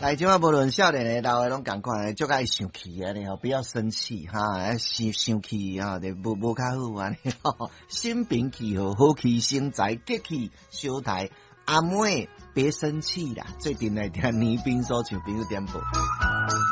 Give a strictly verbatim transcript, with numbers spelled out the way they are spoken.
来，即摆无论少年诶、老诶，拢共款诶，足爱生气安尼吼，不要生气哈，生生气哈，就无无较好安尼吼。心平气和，好气生财，吉气相待。阿妹，别生气啦！最近来听倪斌所唱《朋友点播》。